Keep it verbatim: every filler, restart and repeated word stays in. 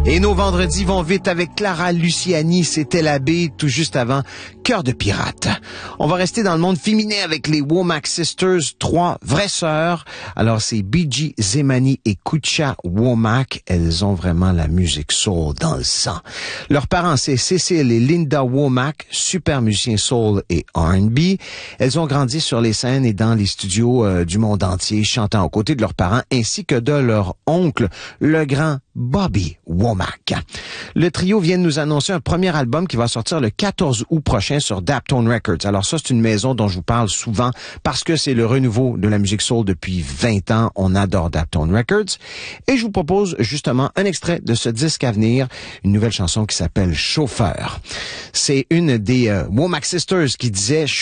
Et nos vendredis vont vite avec Clara Luciani, c'était la B, tout juste avant Cœur de pirate. On va rester dans le monde féminin avec les Womack Sisters, trois vraies sœurs. Alors c'est Biji Zemani et Kucha Womack. Elles ont vraiment la musique soul dans le sang. Leurs parents, c'est Cécile et Linda Womack, super musiciens soul et R and B. Elles ont grandi sur les scènes et dans les studios euh, du monde entier, chantant aux côtés de leurs parents ainsi que de leur oncle, le grand Bobby Womack. Le trio vient de nous annoncer un premier album qui va sortir le quatorze août prochain sur Daptone Records. Alors ça, c'est une maison dont je vous parle souvent parce que c'est le renouveau de la musique soul depuis vingt ans. On adore Daptone Records. Et je vous propose justement un extrait de ce disque à venir, une nouvelle chanson qui s'appelle Chauffeur. C'est une des euh, Womack Sisters qui disait